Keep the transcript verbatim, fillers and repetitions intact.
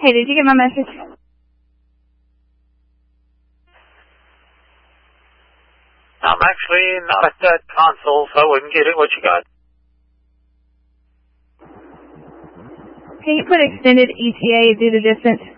Hey, did you get my message? I'm actually not at that console, so I wouldn't get it. What you got? Can you put extended E T A due to distance?